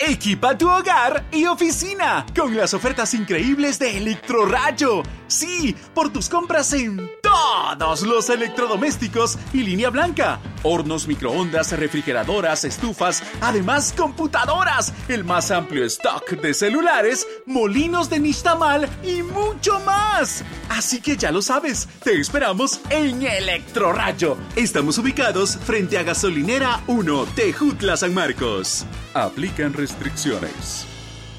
Equipa tu hogar y oficina con las ofertas increíbles de Electrorrayo. Sí, por tus compras en todos los electrodomésticos y línea blanca. Hornos, microondas, refrigeradoras, estufas, además computadoras, el más amplio stock de celulares, molinos de nixtamal y mucho más. Así que ya lo sabes, te esperamos en Electrorrayo. Estamos ubicados frente a Gasolinera 1, Tejutla, San Marcos. Aplican restricciones.